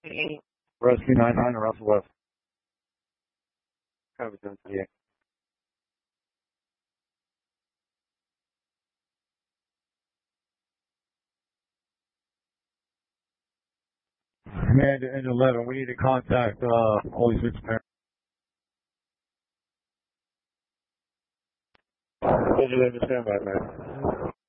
Rescue 99 or Russell West. Copy 1038. Command to Engine 11, we need to contact Holy Six Parent. Engine 11, stand by, man.